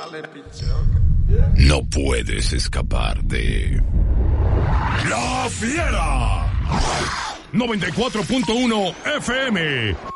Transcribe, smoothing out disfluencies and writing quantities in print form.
No puedes escapar de La Fiera. 94.1 FM